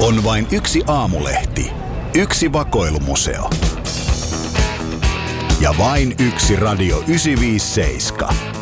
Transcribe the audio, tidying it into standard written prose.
On vain yksi aamulehti, yksi vakoilumuseo ja vain yksi Radio 957.